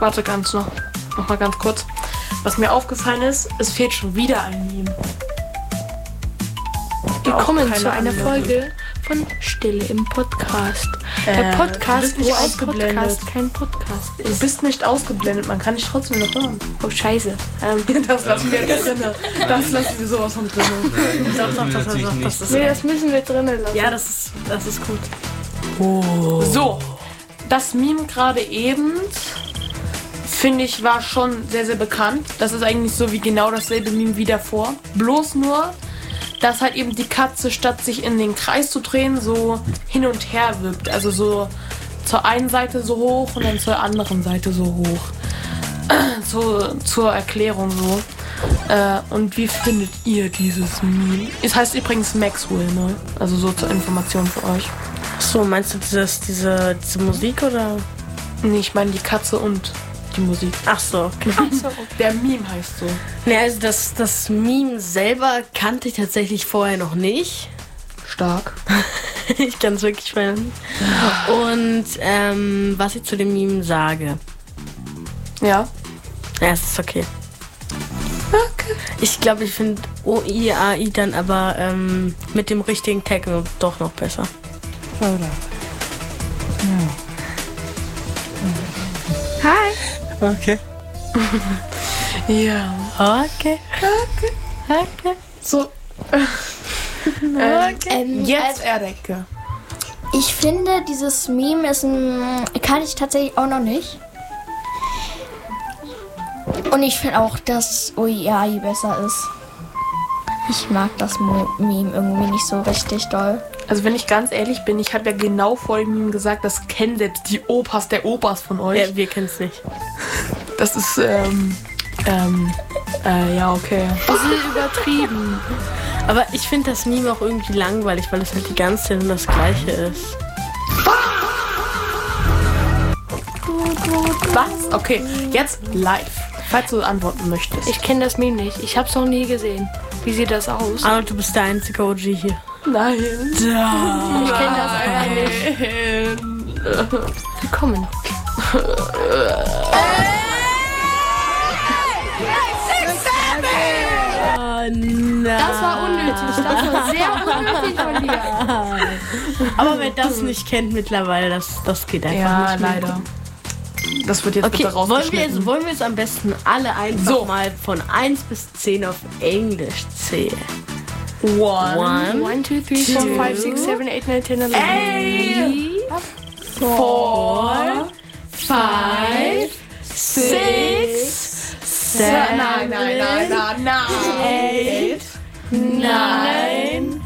Warte noch mal ganz kurz. Was mir aufgefallen ist, es fehlt schon wieder ein Meme. Willkommen zu einer Folge von Stille im Podcast. Der Podcast, wo ein Podcast kein Podcast ist. Du bist nicht ausgeblendet, man kann dich trotzdem noch hören. Oh, scheiße. Das lassen wir drin. Das lassen wir sowas von drin. Das müssen wir drinnen lassen. Ja, das ist gut. Oh. So, das Meme gerade eben, finde ich, war schon sehr, sehr bekannt. Das ist eigentlich so wie genau dasselbe Meme wie davor. Bloß nur, dass halt eben die Katze, statt sich in den Kreis zu drehen, so hin und her wippt. Also so zur einen Seite so hoch und dann zur anderen Seite so hoch. Zur Erklärung so. Und wie findet ihr dieses Meme? Es heißt übrigens Maxwell, ne? Also so zur Information für euch. So, meinst du diese Musik oder? Nee, ich meine die Katze und die Musik. Ach so, okay. Der Meme heißt so. Ne, also das Meme selber kannte ich tatsächlich vorher noch nicht. Stark. Ich kann es wirklich verstehen. Und was ich zu dem Meme sage. Ja. Ja, es ist okay. Ich glaube, ich finde OIAI dann aber mit dem richtigen Techno doch noch besser. Hi. Okay. Ja. Okay. So. Jetzt Erdecke. Ich finde, dieses Meme kann ich tatsächlich auch noch nicht. Und ich finde auch, dass OIAI besser ist. Ich mag das Meme irgendwie nicht so richtig doll. Also wenn ich ganz ehrlich bin, ich habe ja genau vor dem Meme gesagt, das kennen selbst die Opas der Opas von euch. Ja, wir kennen es nicht. Das ist, ja, okay. Das ist übertrieben. Aber ich finde das Meme auch irgendwie langweilig, weil es halt die ganze Zeit das Gleiche ist. Was? Okay, jetzt live. Falls du antworten möchtest. Ich kenne das Meme nicht. Ich habe es noch nie gesehen. Wie sieht das aus? Arnold, du bist der einzige OG hier. Nein. Ich kenne das einfach nicht. Willkommen. Oh, nein. Das war unnötig. Das war sehr unnötig von dir. Aber wer das nicht kennt mittlerweile, das geht einfach nicht mehr. leider. Das wird jetzt Okay, bitte rausgeschnitten. wollen wir jetzt am besten alle einfach mal von 1 bis 10 auf Englisch zählen? 1, 1, 2, 3, 4, 5, 6, 7, 8, 9, 10, 11. 4, 5, 6, 7, 8, 9,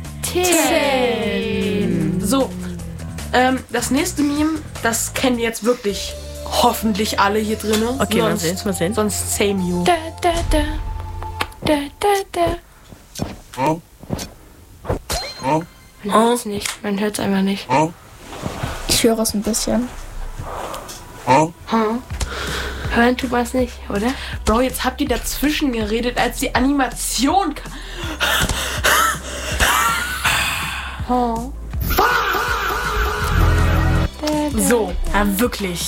10. So, das nächste Meme, das kennen jetzt wirklich hoffentlich alle hier drin. Okay, mal sehen. Sonst same you. Da, da, da. Da, da, da. Man hört es nicht. Man hört es einfach nicht. Ich höre es ein bisschen. Hören tut man es nicht, oder? Bro, jetzt habt ihr dazwischen geredet, als die Animation kam. So, wirklich.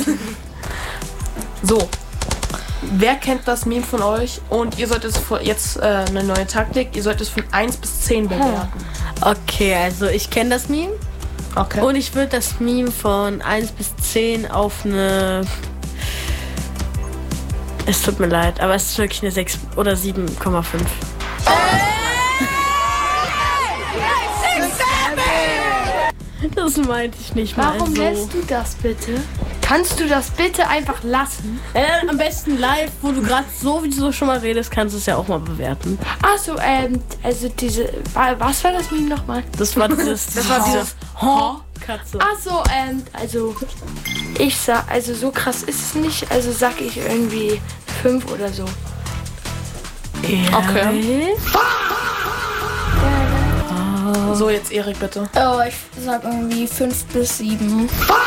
so. Wer kennt das Meme von euch? Und ihr sollt es jetzt eine neue Taktik. Ihr sollt es von 1 bis 10 bewerten. Okay, also ich kenne das Meme. Okay. Und ich würde das Meme von 1 bis 10 auf eine... Es tut mir leid, aber es ist wirklich eine 6 oder 7,5. Das meinte ich nicht mal Warum so. lässt du das bitte? Kannst du das bitte einfach lassen? Am besten live, wo du gerade sowieso schon mal redest, kannst du es ja auch mal bewerten. Achso, also diese... Was war das Meme nochmal? Das war dieses... Katze. Achso, also... Ich sag, also so krass ist es nicht. Also sag ich irgendwie 5 oder so. Okay. So, jetzt Erik, bitte. Oh, ich sag irgendwie 5 bis 7.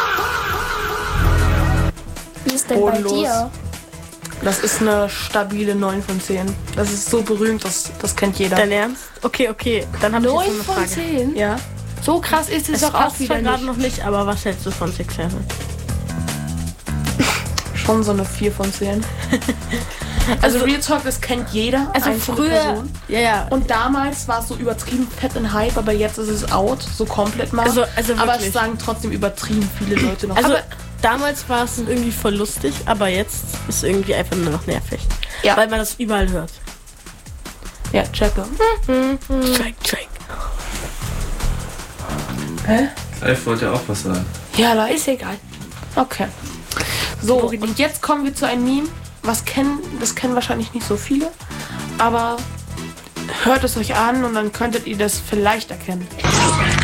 Wie ist denn bei Bodenlos. dir? Das ist eine stabile 9 von 10. Das ist so berühmt, das kennt jeder. Dein Ernst? Okay. Dann habe ich 9 jetzt noch von eine Frage. 10? Ja. So krass ist es Es doch auch passt wieder zwar gerade nicht. noch nicht, aber was hältst du von Six Seven? schon so eine 4 von 10. Also Real Talk, das kennt jeder. Also einzelne früher, Person. ja. Und damals war es so übertrieben fett in Hype, aber jetzt ist es out, so komplett mal. Also aber wirklich. es sagen trotzdem übertrieben viele Leute noch. Also aber damals war es irgendwie voll lustig, aber jetzt ist es irgendwie einfach nur noch nervig. Ja. Weil man das überall hört. ja, checke. Track. Hä? Alf wollte auch was sagen. Ja, leider. Ist egal. Okay. So, und jetzt kommen wir zu einem Meme, das kennen wahrscheinlich nicht so viele, aber hört es euch an und dann könntet ihr das vielleicht erkennen.